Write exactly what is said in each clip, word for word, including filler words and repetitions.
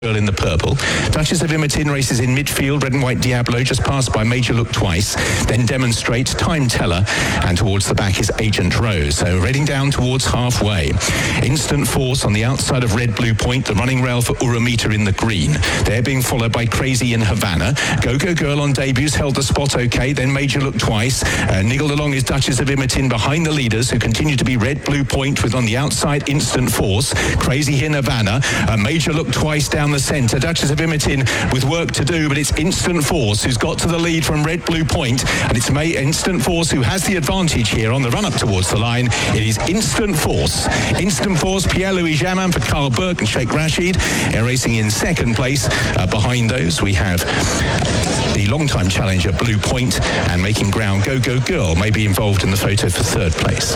Girl in the purple. Duchess of Imitin races in midfield. Red and White Diablo just passed by Major Look twice. Then Demonstrate, Time Teller, and towards the back is Agent Rose. So heading down towards halfway. Instant Force on the outside of Red Blue Point. The running rail for Uramita in the green. They're being followed by Crazy in Havana. Go Go Girl on debuts held the spot okay. Then Major Look twice. Uh, niggled along is Duchess of Imitin behind the leaders, who continue to be Red Blue Point with on the outside Instant Force. Crazy in Havana. Uh, Major Look twice down the centre. Duchess of Imitin with work to do, but it's Instant Force who's got to the lead from Red Blue Point, and it's May Instant Force who has the advantage here on the run up towards the line. It is Instant Force. Instant Force, Pierre-Louis Jamin for Carl Burke and Sheikh Rashid. They're racing in second place. Uh, behind those we have the long-time challenger Blue Point, and making ground Go Go Girl may be involved in the photo for third place.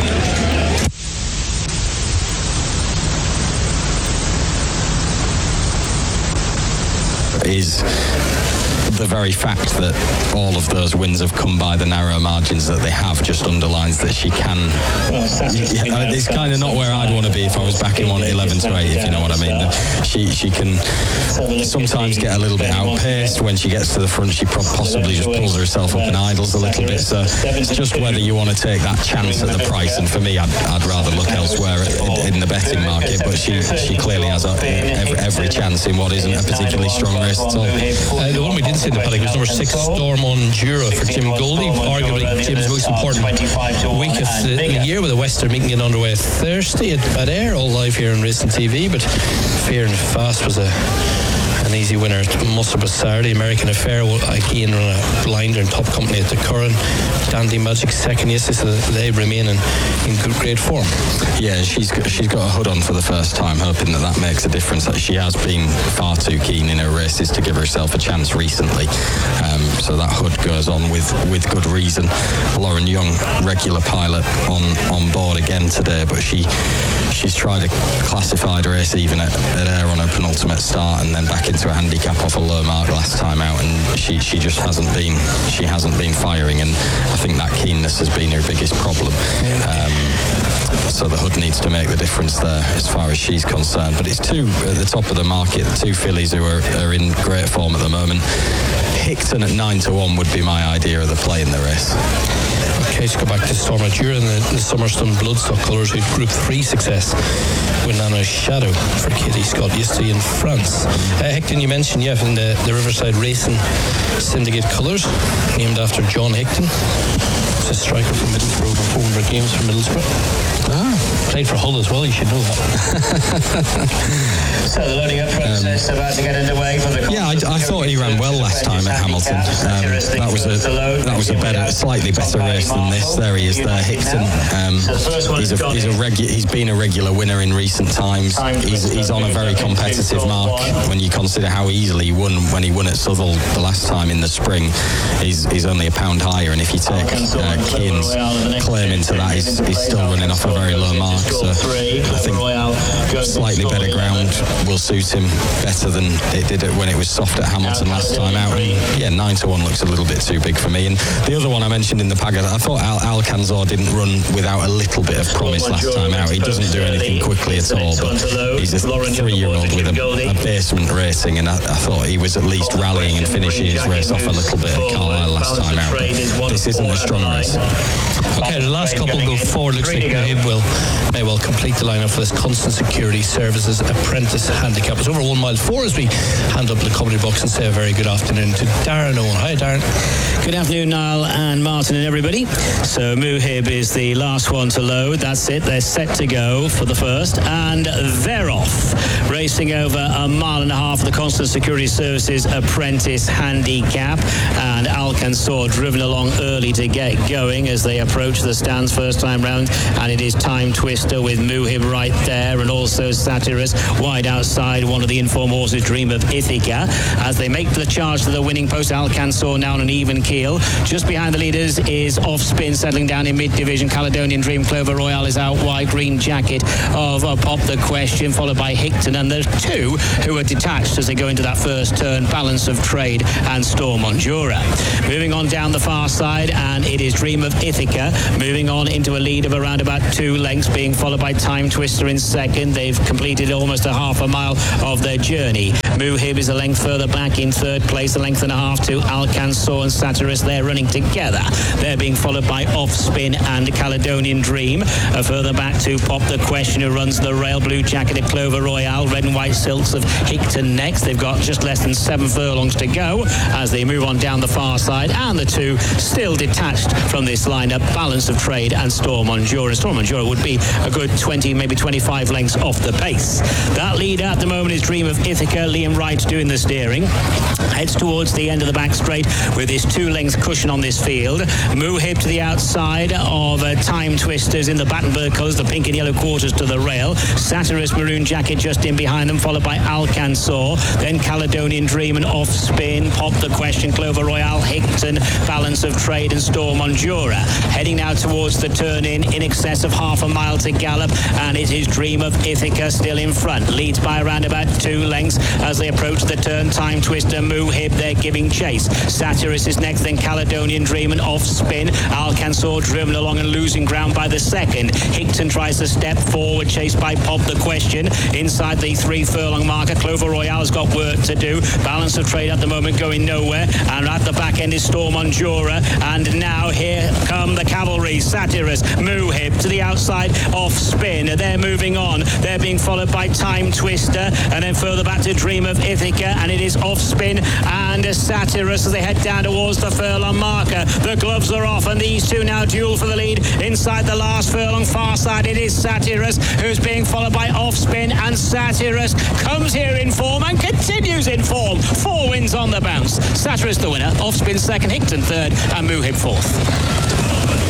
Is the very fact that all of those wins have come by the narrow margins that they have just underlines that she can. Yeah, it's kind of not where I'd want to be if I was backing one at eleven to eight, if you know what I mean. She she can sometimes get a little bit outpaced. When she gets to the front, she possibly just pulls herself up and idles a little bit. So it's just whether you want to take that chance at the price. And for me, I'd, I'd rather look elsewhere in the betting market. But she she clearly has a, every, every chance in what isn't a particularly strong race at all. Uh, the one we didn't see in the paddock was number six, Storm on Jura for Jim Goldie, arguably Jim's most important week of the, the year, with the Western meeting getting underway Thursday at, at Ayr, all live here on Racing T V. But Fear and Fast was a an easy winner. Muscle Saturday. American Affair, again, run a blinder and top company at the Curran. Dandy Magic second yesterday, so they remain in, in good, great form. Yeah, she's got, she's got a hood on for the first time, hoping that that makes a difference. She has been far too keen in her races to give herself a chance recently, um, so that hood goes on with, with good reason. Lauren Young, regular pilot, on, on board again today, but she she's tried a classified race even at, at Ayr on her penultimate start, and then back into a handicap off a low mark last time out, and she, she just hasn't been she hasn't been firing, and I think that keenness has been her biggest problem. Um, so the hood needs to make the difference there as far as she's concerned. But it's two at the top of the market, two fillies who are, are in great form at the moment. Hickton at nine to one would be my idea of the play in the race. Okay, let's go back to Storm Jura in the, the Summerstone Bloodstock colours, who had Group three success with Nano's Shadow for Katie Scott yesterday in France. Uh, Hickton, you mentioned, yeah, in the, the Riverside Racing Syndicate colours, named after John Hickton. It's a striker from Middlesbrough, over four hundred games for Middlesbrough. Ah, played for Hull as well, you should know that. So the loading up process um, about to get underway for the. Yeah, I, I thought he ran well last time at Hamilton. Um, that was a that was a better, slightly better race than this. There he is, there, Hickton. Um, he's a he's a regu- he's been a regular winner in recent times. He's he's on a very competitive mark when you consider how easily he won when he won at Southall the last time in the spring. He's he's only a pound higher, and if you take uh, Keane's claim into that, he's, he's still running off a very low mark. So I think slightly better ground will suit him better than it did when it was soft at Hamilton last time out. And yeah, nine to one looks a little bit too big for me. And the other one I mentioned in the packet, I thought Al- Alcanzor didn't run without a little bit of promise last time out. He doesn't do anything quickly at all, but he's a three-year-old with a, a basement racing, and I, I thought he was at least rallying and finishing his race off a little bit at Carlisle last time out. But this isn't a strong race. Okay, the last couple go forward. Looks like Mahib will may well complete the lineup for this Constant Security Services Apprentice Handicap. It's over one mile four as we hand up the comedy box and say a very good afternoon to Darren Owen. Hi, Darren. Good afternoon, Niall and Martin and everybody. So Muhib is the last one to load. That's it. They're set to go for the first, and they're off. Racing over a mile and a half of the Constant Security Services Apprentice Handicap, and Alcanzor driven along early to get going as they approach the stands first time round, and it is Time Twister with Muhib right there, and also Satyrus wide outside, one of the informed horses, Dream of Ithaca, as they make the charge to the winning post. Alcanzor now on an even keel keel. Just behind the leaders is Off Spin, settling down in mid-division. Caledonian Dream, Clover Royale is out wide. Green Jacket of uh, Pop the Question, followed by Hickton. And there's two who are detached as they go into that first turn. Balance of Trade and Storm on Jura. Moving on down the far side, and it is Dream of Ithaca moving on into a lead of around about two lengths, being followed by Time Twister in second. They've completed almost a half a mile of their journey. Muhib is a length further back in third place, a length and a half to Alcanzor and Satyrus. They're running together. They're being followed by Off Spin and Caledonian Dream. Uh, further back to Pop the Question, who runs the rail. Blue Jacket at Clover Royale. Red and White Silks of Hickton next. They've got just less than seven furlongs to go as they move on down the far side. And the two still detached from this lineup, Balance of Trade and Storm on Jura. Storm on Jura would be a good twenty, maybe twenty-five lengths off the pace. That lead at the moment is Dream of Ithaca. Liam Wright doing the steering. Heads towards the end of the back straight with his two-length cushion on this field. Muhib to the outside of uh, Time Twisters in the Battenberg colours, the pink and yellow quarters to the rail. Satyrus Maroon Jacket just in behind them, followed by Alcanzor. Then Caledonian Dream and Off Spin. Pop the Question, Clover Royale, Hickton, Balance of Trade and Storm on Jura. Heading now towards the turn-in, in excess of half a mile to gallop, and it is Dream of Ithaca still in front. Leads by around about two lengths as they approach the turn. Time Twister, Muhib, they're giving chase. Satyrus is next, then Caledonian Dream and Off Spin. Alcanzor driven along and losing ground by the second. Hickton tries to step forward, chased by Pop the Question. Inside the three furlong marker, Clover Royale's got work to do. Balance of Trade at the moment going nowhere, and at the back end is Storm on Jura. And now here come the cavalry. Satyrus, Muhib to the outside, Off Spin. They're moving on. They're being followed by Time Twister, and then further back to Dream of Ithaca, and it is Off Spin and Satyrus as they head down towards the furlong marker. The gloves are off, and these two now duel for the lead inside the last furlong. Far side it is Satyrus, who's being followed by Off Spin, and Satyrus comes here in form and continues in form. Four wins on the bounce. Satyrus the winner, Off Spin second, Hickton third, and Muhib fourth.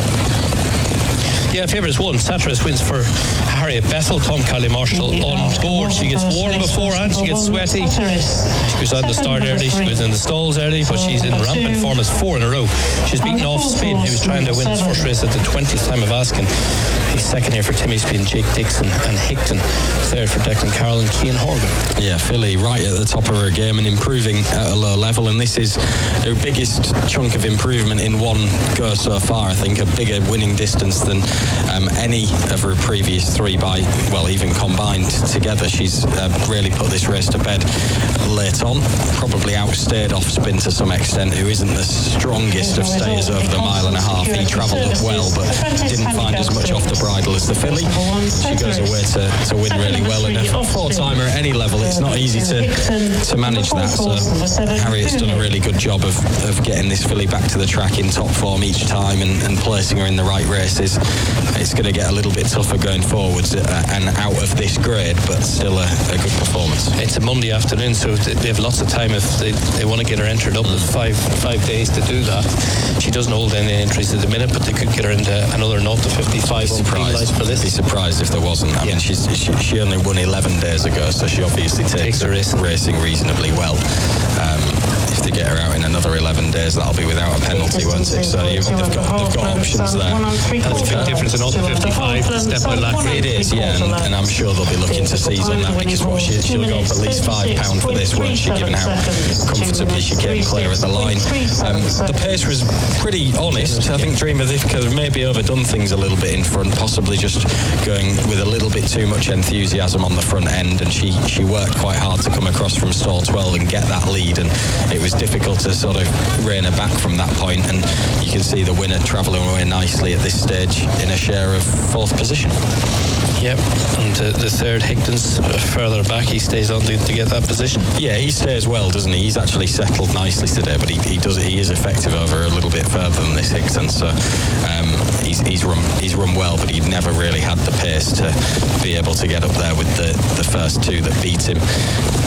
Yeah, favourites one. Satyrus wins for Harriet Bethel. Tom Kelly Marshall on board. She gets warm beforehand. She gets sweaty. She goes out the start early. She goes in the stalls early, but she's in rampant form. It's four in a row. She's beaten Off Spin, who was trying to win his first race at the twentieth time of asking. He's second here for Timmy Speed, Jake Dixon, and Hickton. Third for Declan Carroll and Cian Horgan. Yeah, filly right at the top of her game and improving at a low level. And this is her biggest chunk of improvement in one go so far. I think a bigger winning distance than um, any of her previous three by, well, even combined together. She's uh, really put this race to bed late on. Probably outstayed Off Spin to some extent, who isn't the strongest of stayers over the mile and a half. He travelled up well, but didn't find as much off the bridle as the filly. She goes away to, to win really well, and a four-timer at any level, it's not easy to to manage that. So Harriet's done a really good job of, of getting this filly back to the track in top form each time and, and placing her in the right races. It's going to get a little bit tougher going forwards uh, and out of this grade, but still a, a good performance. It's a Monday afternoon, so they have lots of time if they, they want to get her entered up. There's five five days to do that. She doesn't hold any entries at the minute, but they could get her into another zero to fifty-five surprised for this. I'd be surprised if there wasn't. I yeah. mean, she's, she, she only won eleven days ago, so she obviously takes, takes the racing. racing reasonably well. Um, if they get her out in another eleven days, that'll be without a penalty, won't it? So you've, they've, got, they've got options there. That's a big difference in zero to fifty-five step by lap. It is, yeah, and, and I'm sure they'll be looking to seize on that, because what she, she'll go up at least five pounds for this, won't she, given how comfortably she came clear at the line. Um, the pace was pretty honest. I think Dream of Ithaca maybe overdone things a little bit in front, possibly just going with a little bit too much enthusiasm on the front end, and she, she worked quite hard to come across from stall twelve and get that lead, and it was difficult to sort of rein her back from that point, and you can see the winner travelling away nicely at this stage in a share of fourth position. Yep, and uh, the third, Hickton's further back. He stays on to, to get that position. Yeah, he stays well, doesn't he? He's actually settled nicely today, but he, he does he is effective over a little bit further than this Hickton. So um, he's he's run he's run well, but he'd never really had the pace to be able to get up there with the, the first two that beat him. Off Spin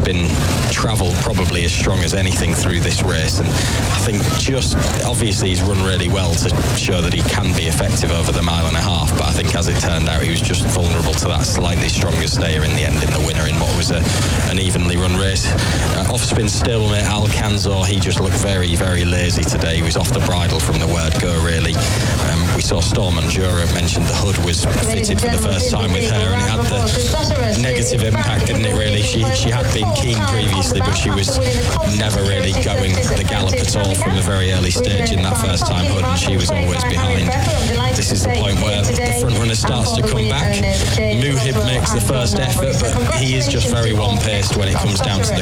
been travelled probably as strong as anything through this race, and I think just obviously he's run really well to show that he can be effective over the mile and a half, but I think as it turned out he was just vulnerable to that slightly stronger stayer in the end in the winner in what was a, an evenly run race. Uh, off spin stablemate Alcanzor, he just looked very very lazy today. He was off the bridle from the word go really. Um, we saw Storm Jura mentioned the hood was fitted for the first time with her, and it had the negative impact, didn't it really? She, she had been keen previously, but she was never really going the gallop at all from a very early stage in that first time hood, and she was always behind. This is the point where the front runner starts to come back. Muhib makes the first effort, but he is just very one-paced when it comes down to the